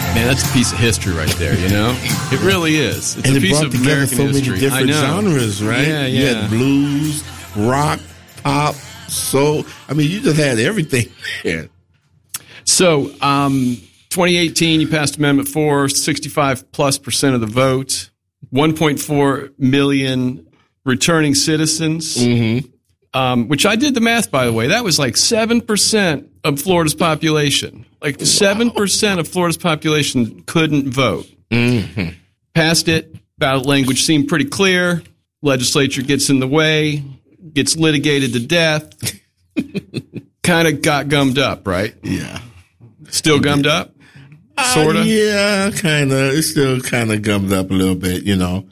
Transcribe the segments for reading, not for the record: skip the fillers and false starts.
Man, that's a piece of history right there, you know? It really is. It's and a piece of American so history. many different genres, right? Yeah, You had blues, rock, pop, soul. I mean, you just had everything there. So, 2018, you passed Amendment 4, 65+% of the vote, 1.4 million returning citizens, which I did the math, by the way. That was like 7% of Florida's population. Like 7% of Florida's population couldn't vote. Passed it. Ballot language seemed pretty clear. Legislature gets in the way, gets litigated to death. Kind of got gummed up, right? Yeah. Still gummed up? Sort of? Yeah, kind of. It's still kind of gummed up a little bit, you know.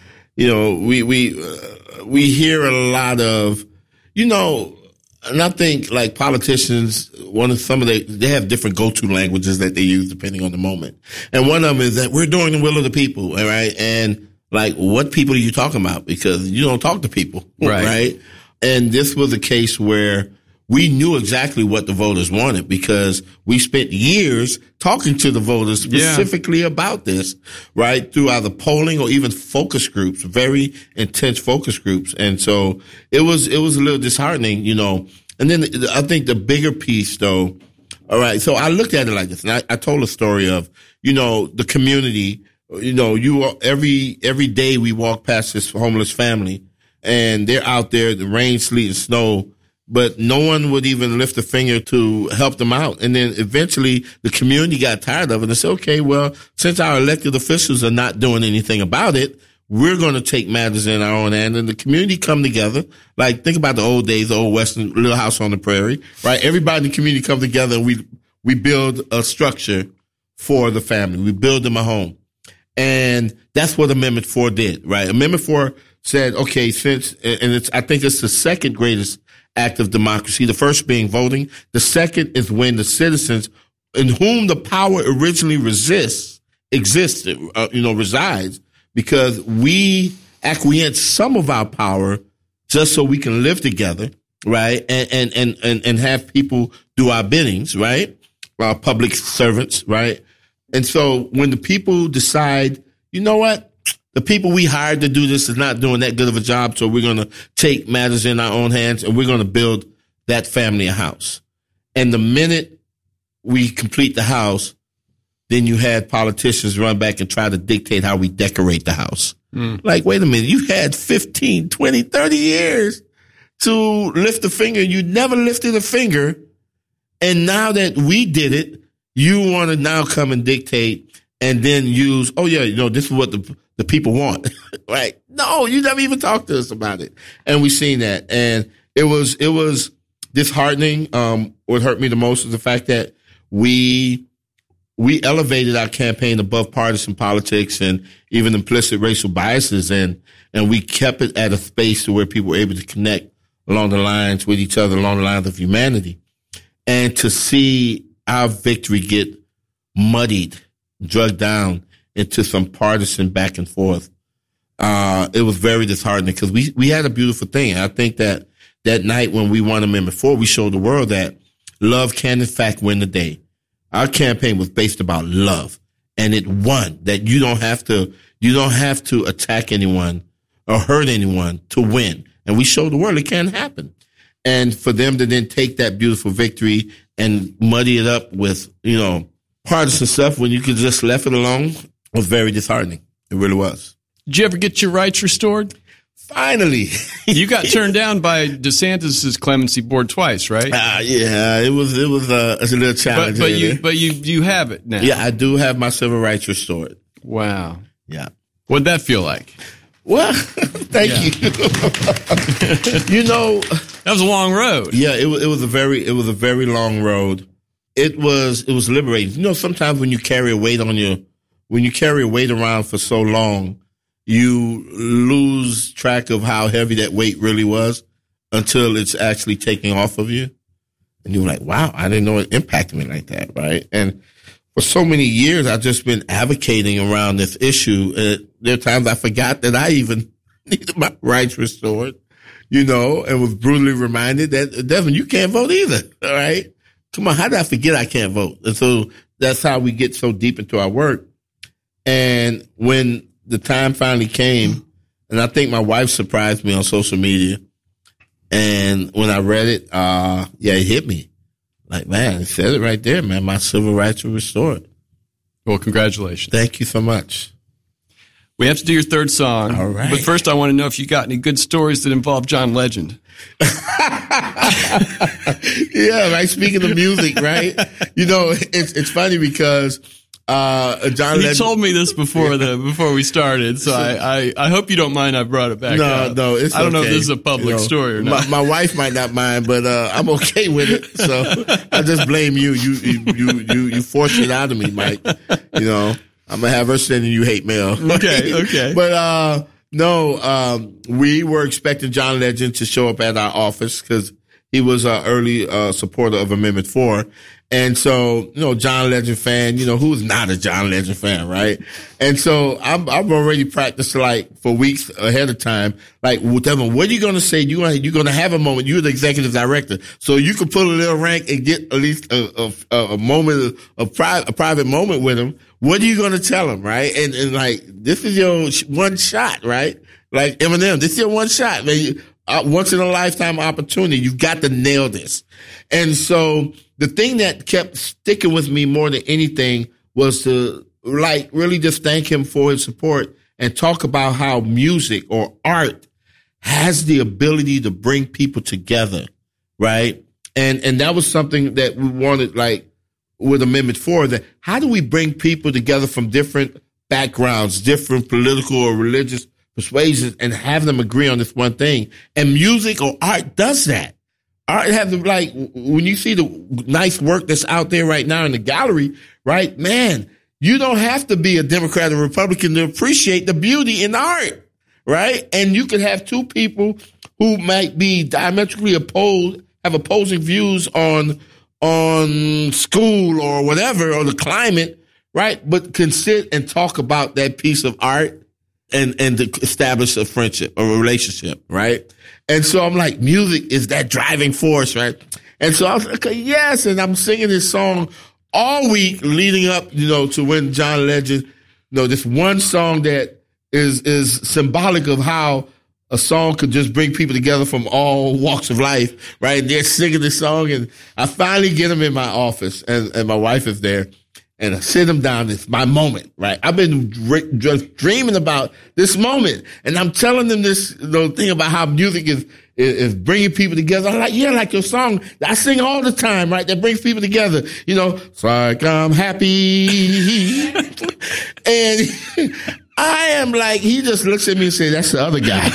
We hear a lot of, and I think like politicians, they have different go-to languages that they use depending on the moment. And one of them is that we're doing the will of the people, all right? And like, what people are you talking about? Because you don't talk to people, right? And this was a case where we knew exactly what the voters wanted because we spent years talking to the voters specifically about this, right? Through either polling or even focus groups, very intense focus groups. And so it was a little disheartening, And then I think the bigger piece though, all right. So I looked at it like this and I told a story of, the community, every day we walk past this homeless family and they're out there, the rain, sleet and snow, but no one would even lift a finger to help them out. And then eventually the community got tired of it and said, okay, well, since our elected officials are not doing anything about it, we're going to take matters in our own hand. And the community come together. Like, think about the old days, the old Western Little House on the Prairie, right? Everybody in the community come together and we build a structure for the family. We build them a home. And that's what Amendment 4 did, right? Amendment 4 said, okay, I think it's the second greatest act of democracy, the first being voting. The second is when the citizens in whom the power originally resides, because we acquiesce some of our power just so we can live together, right? And have people do our biddings, right? Our public servants, right? And so when the people decide, you know what? The people we hired to do this is not doing that good of a job, so we're going to take matters in our own hands and we're going to build that family a house. And the minute we complete the house, then you had politicians run back and try to dictate how we decorate the house. Like, wait a minute, you had 15, 20, 30 years to lift a finger. You never lifted a finger. And now that we did it, you want to now come and dictate and then use, this is what the people want, right? No, you never even talked to us about it. And we seen that. And it was disheartening. What hurt me the most is the fact that we elevated our campaign above partisan politics and even implicit racial biases. And we kept it at a space to where people were able to connect along the lines with each other, along the lines of humanity. And to see our victory get muddied, drugged down into some partisan back and forth. It was very disheartening because we had a beautiful thing. I think that night when we won Amendment 4, we showed the world that love can in fact win the day. Our campaign was based about love and it won, that you don't have to attack anyone or hurt anyone to win. And we showed the world it can happen. And for them to then take that beautiful victory and muddy it up with, partisan stuff when you could just left it alone was very disheartening. It really was. Did you ever get your rights restored? Finally. You got turned down by DeSantis' clemency board twice, right? Yeah, it was a little challenge. But you have it now. Yeah, I do have my civil rights restored. Wow. Yeah. What'd that feel like? Well, thank you. That was a long road. Yeah, it was a very long road. It was liberating. Sometimes when you carry a weight around for so long, you lose track of how heavy that weight really was until it's actually taking off of you. And you're like, wow, I didn't know it impacted me like that, right? And for so many years, I've just been advocating around this issue. There are times I forgot that I even needed my rights restored, and was brutally reminded that, Devin, you can't vote either, all right? Come on, how did I forget I can't vote? And so that's how we get so deep into our work. And when the time finally came, and I think my wife surprised me on social media, and when I read it, it hit me. Like, man, it said it right there, man. My civil rights were restored. Well, congratulations. Thank you so much. We have to do your third song. All right. But first, I want to know if you got any good stories that involve John Legend. Yeah, right. Speaking of music, right? You know, it's funny because John Legend. You told me this before we started, so I hope you don't mind. I brought it back. No, it's I don't know if okay. this is a public story or not. My wife might not mind, but I'm okay with it. So I just blame you. You forced it out of me, Mike. You know, I'm gonna have her sending you hate mail. Okay. But we were expecting John Legend to show up at our office because he was an early supporter of Amendment 4. And so, you know, John Legend fan, you know, who's not a John Legend fan, right? And so I've already practiced like for weeks ahead of time. Like, Devin, what are you going to say? You're going to have a moment. You're the executive director. So you can pull a little rank and get at least a moment of a private moment with him. What are you going to tell him, right? And like, this is your one shot, right? Like Eminem, this is your one shot, man. Once in a lifetime opportunity. You've got to nail this. And so the thing that kept sticking with me more than anything was to like really just thank him for his support and talk about how music or art has the ability to bring people together, right? And that was something that we wanted, like with Amendment 4, that how do we bring people together from different backgrounds, different political or religious persuasions, and have them agree on this one thing? And music or art does that. Art has, like, when you see the nice work that's out there right now in the gallery, right, man, you don't have to be a Democrat or Republican to appreciate the beauty in art, right? And you could have two people who might be diametrically opposed, have opposing views on school or whatever, or the climate, right? But can sit and talk about that piece of art and to establish a friendship, a relationship, right? And so I'm like, music is that driving force, right? And so I was like, okay, yes. And I'm singing this song all week leading up, you know, to when John Legend, you know, this one song that is symbolic of how a song could just bring people together from all walks of life, right? And they're singing this song, and I finally get them in my office, and my wife is there. And I sit them down. It's my moment, right? I've been just dreaming about this moment. And I'm telling them this thing about how music is bringing people together. I'm like, yeah, like your song. I sing all the time, right? That brings people together. You know, it's like I'm happy. And I am like, he just looks at me and says, that's the other guy.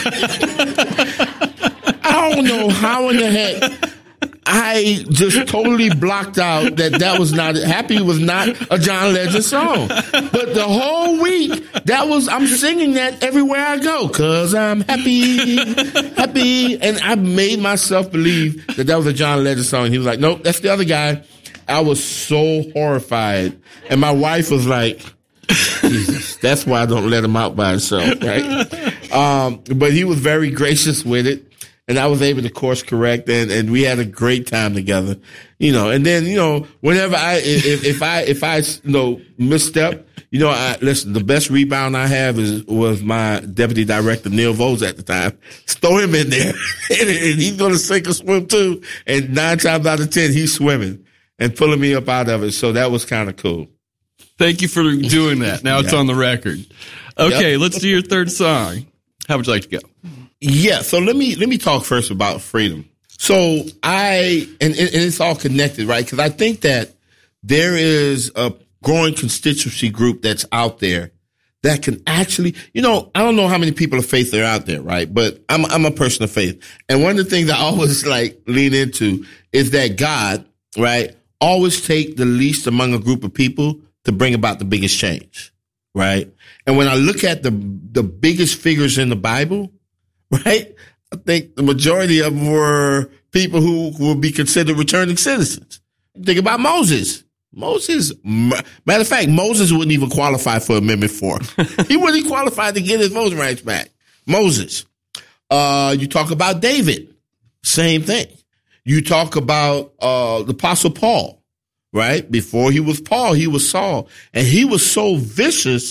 I don't know how in the heck I just totally blocked out that was not, Happy was not a John Legend song. But the whole week, I'm singing that everywhere I go. 'Cause I'm happy. And I made myself believe that was a John Legend song. He was like, nope, that's the other guy. I was so horrified. And my wife was like, Jesus, that's why I don't let him out by himself, right? But he was very gracious with it. And I was able to course correct, and we had a great time together, you know. And then, you know, whenever if I misstep, you know, listen, the best rebound I have was my deputy director, Neil Vose at the time. Throw him in there, and he's going to sink or swim too. And 9 times out of 10, he's swimming and pulling me up out of it. So that was kind of cool. Thank you for doing that. Now it's on the record. Okay, Let's do your third song. How would you like to go? Yeah, so let me talk first about freedom. So and it's all connected, right? Because I think that there is a growing constituency group that's out there that can actually, you know, I don't know how many people of faith are out there, right? But I'm a person of faith. And one of the things I always like lean into is that God, right, always take the least among a group of people to bring about the biggest change, right? And when I look at the biggest figures in the Bible, right, I think the majority of them were people who will be considered returning citizens. Think about Moses. Matter of fact, Moses wouldn't even qualify for Amendment 4. He wouldn't qualify to get his voting rights back. Moses. You talk about David. Same thing. You talk about the Apostle Paul, right? Before he was Paul, he was Saul. And he was so vicious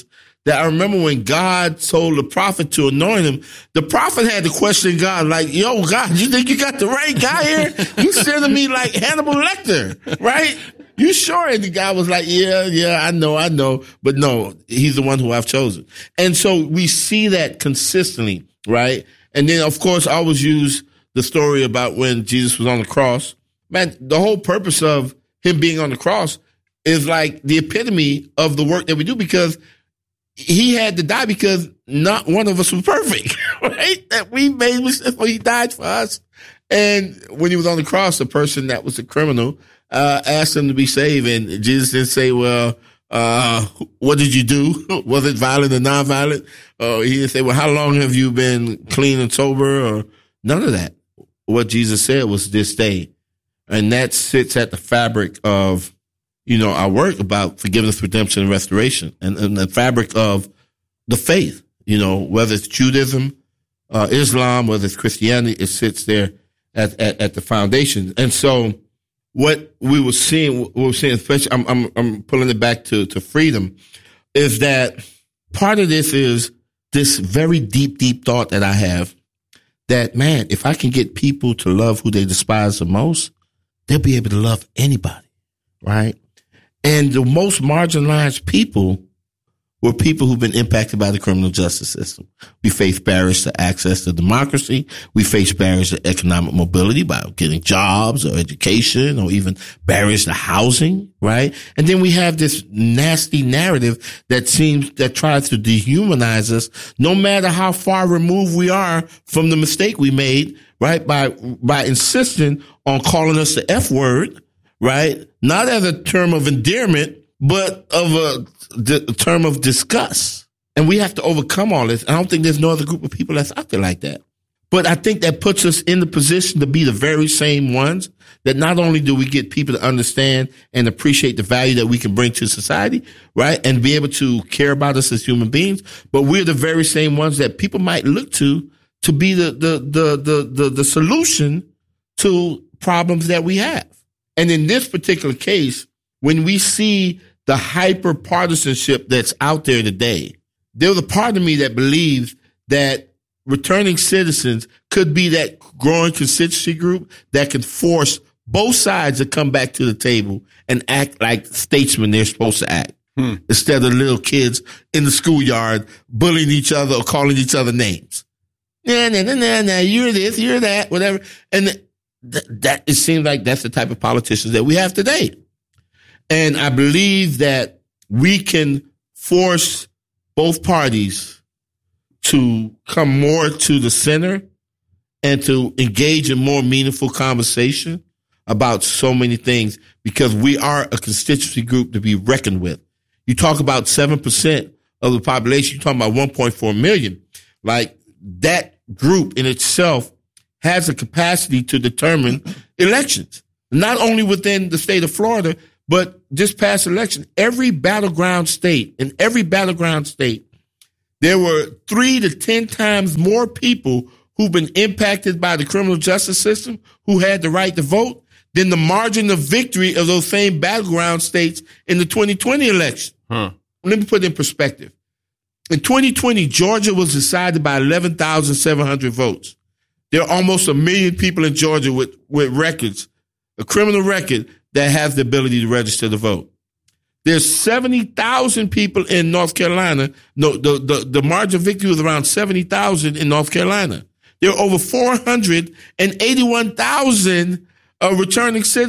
that I remember when God told the prophet to anoint him, the prophet had to question God, like, yo, God, you think you got the right guy here? You sending me like Hannibal Lecter, right? You sure? And the guy was like, yeah, I know. But no, he's the one who I've chosen. And so we see that consistently, right? And then, of course, I always use the story about when Jesus was on the cross. Man, the whole purpose of him being on the cross is like the epitome of the work that we do, because he had to die because not one of us was perfect, right? That we made mistakes, so he died for us. And when he was on the cross, the person that was a criminal asked him to be saved, and Jesus didn't say, well, what did you do? Was it violent or non-violent? He didn't say, well, how long have you been clean and sober? Or none of that. What Jesus said was this day. And that sits at the fabric of, our work about forgiveness, redemption, and restoration, and the fabric of the faith, whether it's Judaism, Islam, whether it's Christianity, it sits there at the foundation. And so what we were seeing, especially, I'm pulling it back to freedom, is that part of this is this very deep thought that I have that, man, if I can get people to love who they despise the most, they'll be able to love anybody, right? And the most marginalized people were people who've been impacted by the criminal justice system. We face barriers to access to democracy. We face barriers to economic mobility by getting jobs or education, or even barriers to housing, right? And then we have this nasty narrative that tries to dehumanize us, no matter how far removed we are from the mistake we made, right? By insisting on calling us the F word, right? Not as a term of endearment, but of a term of disgust. And we have to overcome all this. I don't think there's no other group of people that's out there like that. But I think that puts us in the position to be the very same ones that not only do we get people to understand and appreciate the value that we can bring to society, right? And be able to care about us as human beings, but we're the very same ones that people might look to be the solution to problems that we have. And in this particular case, when we see the hyper partisanship that's out there today, there's a part of me that believes that returning citizens could be that growing constituency group that can force both sides to come back to the table and act like statesmen they're supposed to act, instead of little kids in the schoolyard bullying each other or calling each other names. Nah, you're this, you're that, whatever. And that it seems like that's the type of politicians that we have today. And I believe that we can force both parties to come more to the center and to engage in more meaningful conversation about so many things, because we are a constituency group to be reckoned with. You talk about 7% of the population, you're talking about 1.4 million. Like, that group in itself has a capacity to determine elections, not only within the state of Florida, but this past election, every battleground state, there were 3 to 10 times more people who've been impacted by the criminal justice system who had the right to vote than the margin of victory of those same battleground states in the 2020 election. Let me put it in perspective. In 2020, Georgia was decided by 11,700 votes. There are almost 1 million people in Georgia with records, a criminal record, that have the ability to register to vote. There's 70,000 people in North Carolina. No, the margin of victory was around 70,000 in North Carolina. There are over 481,000 returning citizens